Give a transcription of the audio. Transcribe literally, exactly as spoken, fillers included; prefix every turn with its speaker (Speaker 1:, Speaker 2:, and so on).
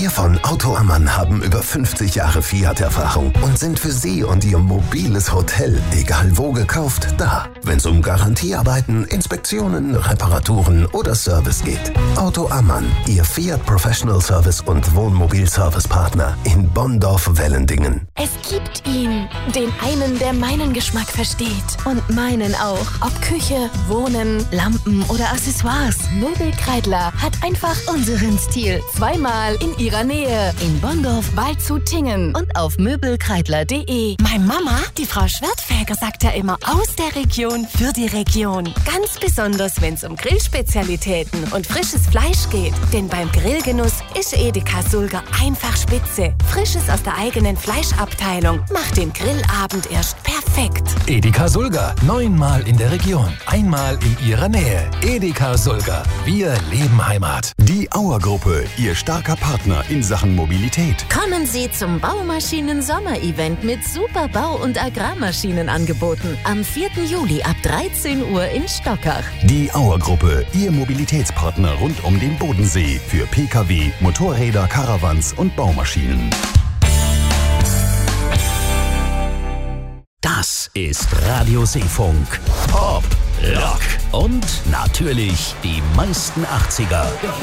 Speaker 1: Wir von Auto Ammann haben über fünfzig Jahre Fiat-Erfahrung und sind für Sie und Ihr mobiles Hotel, egal wo gekauft, da. Wenn es um Garantiearbeiten, Inspektionen, Reparaturen oder Service geht. Auto Ammann, Ihr Fiat Professional Service und Wohnmobil-Service-Partner in Bonndorf-Wellendingen.
Speaker 2: Es gibt ihn, den einen, der meinen Geschmack versteht und meinen auch. Ob Küche, Wohnen, Lampen oder Accessoires. Möbelkreidler hat einfach unseren Stil. Zweimal in ihrer Nähe. In Bonndorf, Waldshut-Tiengen und auf möbelkreidler punkt de.
Speaker 3: Meine Mama, die Frau Schwertfeger, sagt ja immer aus der Region für die Region. Ganz besonders, wenn es um Grillspezialitäten und frisches Fleisch geht. Denn beim Grillgenuss ist Edeka Sulger einfach spitze. Frisches aus der eigenen Fleischabteilung macht den Grillabend erst perfekt.
Speaker 4: Edeka Sulger, neunmal in der Region, einmal in Ihrer Nähe. Edeka Sulger, wir leben Heimat.
Speaker 5: Die Auer Gruppe, Ihr starker Partner in Sachen Mobilität.
Speaker 6: Kommen Sie zum Baumaschinen-Sommer-Event mit super Bau- und Agrarmaschinenangeboten am vierten Juli ab dreizehn Uhr in Stockach.
Speaker 5: Die Auer Gruppe, Ihr Mobilitätspartner rund um den Bodensee für Pkw, Motorräder, Caravans und Baumaschinen.
Speaker 7: Das ist Radio Seefunk. Pop, Rock und natürlich die meisten achtziger.